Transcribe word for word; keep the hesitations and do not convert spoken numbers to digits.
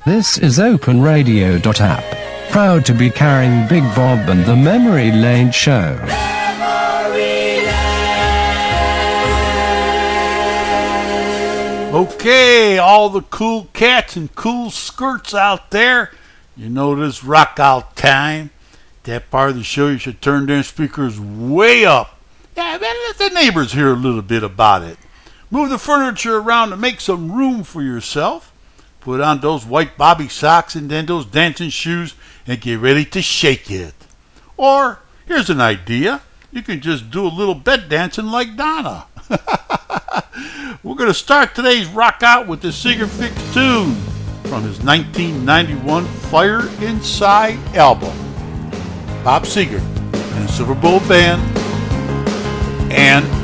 This is Open Radio App, proud to be carrying Big Bob and the Memory Lane Show. Okay, all the cool cats and cool skirts out there, you know this rock out time. That part of the show you should turn their speakers way up. Yeah, man, let the neighbors hear a little bit about it. Move the furniture around to make some room for yourself. Put on those white bobby socks and then those dancing shoes and get ready to shake it. Or, here's an idea. You can just do a little bed dancing like Donna. We're going to start today's rock out with the Seeger Fix tune from his nineteen ninety-one Fire Inside album. Bob Seger and the Silver Bowl Band and